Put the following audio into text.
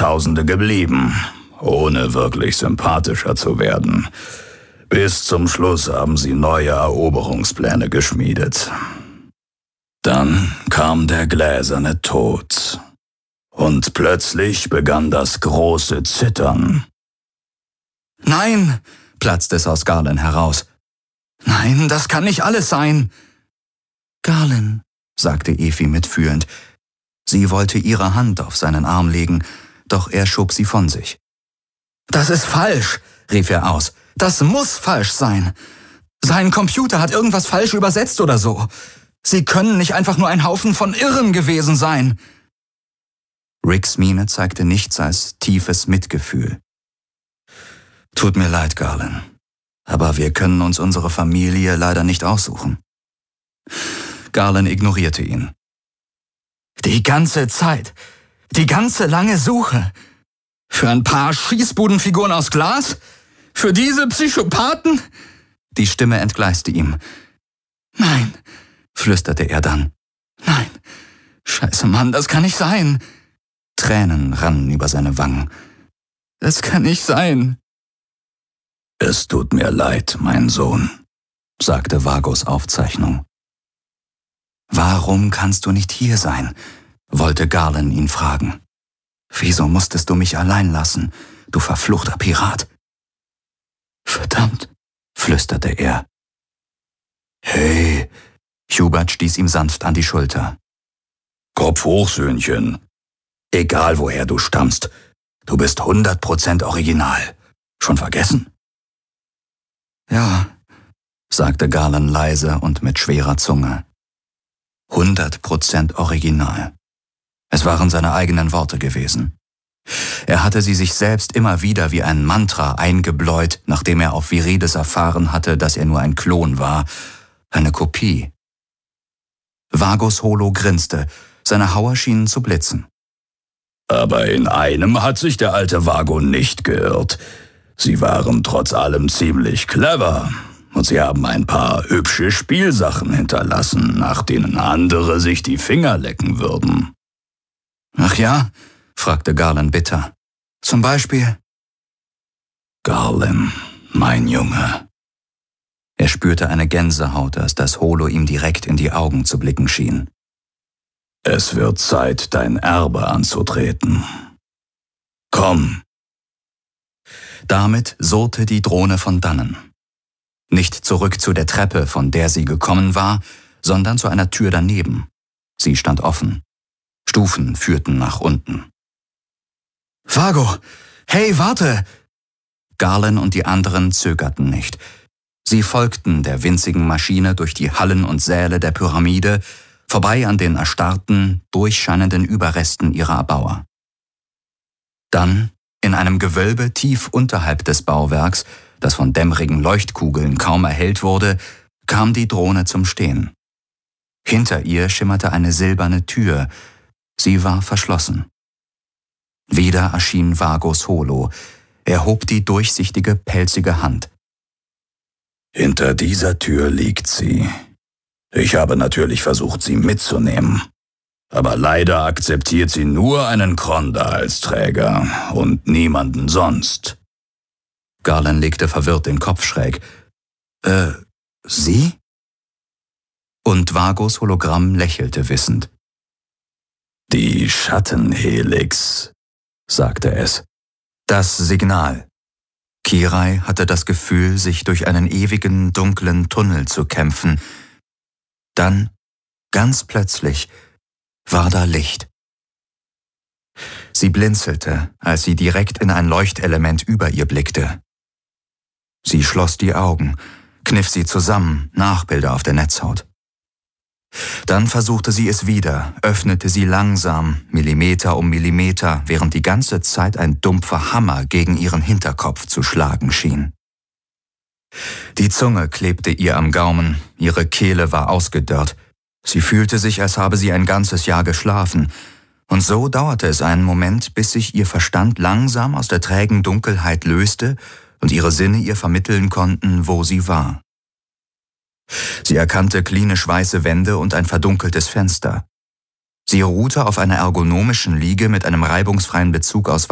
Jahrtausende geblieben, ohne wirklich sympathischer zu werden. Bis zum Schluss haben sie neue Eroberungspläne geschmiedet. Dann kam der gläserne Tod. Und plötzlich begann das große Zittern. »Nein«, platzte es aus Garland heraus. »Nein, das kann nicht alles sein.« »Garland«, sagte Effie mitfühlend. Sie wollte ihre Hand auf seinen Arm legen, doch er schob sie von sich. »Das ist falsch«, rief er aus. »Das muss falsch sein. Sein Computer hat irgendwas falsch übersetzt oder so. Sie können nicht einfach nur ein Haufen von Irren gewesen sein.« Ricks Miene zeigte nichts als tiefes Mitgefühl. »Tut mir leid, Garland, aber wir können uns unsere Familie leider nicht aussuchen.« Garland ignorierte ihn. »Die ganze Zeit, die ganze lange Suche. Für ein paar Schießbudenfiguren aus Glas? Für diese Psychopathen?« Die Stimme entgleiste ihm. »Nein«, flüsterte er dann. »Nein, scheiße Mann, das kann nicht sein.« Tränen rannen über seine Wangen. »Das kann nicht sein.« »Es tut mir leid, mein Sohn«, sagte Vagos Aufzeichnung. »Warum kannst du nicht hier sein?«, wollte Garland ihn fragen. »Wieso musstest du mich allein lassen, du verfluchter Pirat?« »Verdammt«, flüsterte er. »Hey«, Hubert stieß ihm sanft an die Schulter. »Kopf hoch, Söhnchen. Egal woher du stammst, du bist 100% original. Schon vergessen?« »Ja«, sagte Garland leise und mit schwerer Zunge. 100% original. Es waren seine eigenen Worte gewesen. Er hatte sie sich selbst immer wieder wie ein Mantra eingebläut, nachdem er auf Virides erfahren hatte, dass er nur ein Klon war, eine Kopie. Vagos Holo grinste, seine Hauer schienen zu blitzen. »Aber in einem hat sich der alte Vago nicht geirrt. Sie waren trotz allem ziemlich clever. Und sie haben ein paar hübsche Spielsachen hinterlassen, nach denen andere sich die Finger lecken würden.« »Ach ja?«, fragte Garland bitter. »Zum Beispiel?« »Garland, mein Junge.« Er spürte eine Gänsehaut, als das Holo ihm direkt in die Augen zu blicken schien. »Es wird Zeit, dein Erbe anzutreten. Komm.« Damit surrte die Drohne von dannen. Nicht zurück zu der Treppe, von der sie gekommen war, sondern zu einer Tür daneben. Sie stand offen. Stufen führten nach unten. »Vago! Hey, warte!« Garland und die anderen zögerten nicht. Sie folgten der winzigen Maschine durch die Hallen und Säle der Pyramide, vorbei an den erstarrten, durchscheinenden Überresten ihrer Erbauer. Dann, in einem Gewölbe tief unterhalb des Bauwerks, das von dämmerigen Leuchtkugeln kaum erhellt wurde, kam die Drohne zum Stehen. Hinter ihr schimmerte eine silberne Tür. Sie war verschlossen. Wieder erschien Vagos Holo. Er hob die durchsichtige, pelzige Hand. »Hinter dieser Tür liegt sie. Ich habe natürlich versucht, sie mitzunehmen. Aber leider akzeptiert sie nur einen Kronda als Träger und niemanden sonst.« Garland legte verwirrt den Kopf schräg. Sie?« Und Vagos Hologramm lächelte wissend. »Die Schattenhelix«, sagte es. Das Signal. Kirai hatte das Gefühl, sich durch einen ewigen, dunklen Tunnel zu kämpfen. Dann, ganz plötzlich, war da Licht. Sie blinzelte, als sie direkt in ein Leuchtelement über ihr blickte. Sie schloss die Augen, kniff sie zusammen, Nachbilder auf der Netzhaut. Dann versuchte sie es wieder, öffnete sie langsam, Millimeter um Millimeter, während die ganze Zeit ein dumpfer Hammer gegen ihren Hinterkopf zu schlagen schien. Die Zunge klebte ihr am Gaumen, ihre Kehle war ausgedörrt. Sie fühlte sich, als habe sie ein ganzes Jahr geschlafen. Und so dauerte es einen Moment, bis sich ihr Verstand langsam aus der trägen Dunkelheit löste und ihre Sinne ihr vermitteln konnten, wo sie war. Sie erkannte klinisch weiße Wände und ein verdunkeltes Fenster. Sie ruhte auf einer ergonomischen Liege mit einem reibungsfreien Bezug aus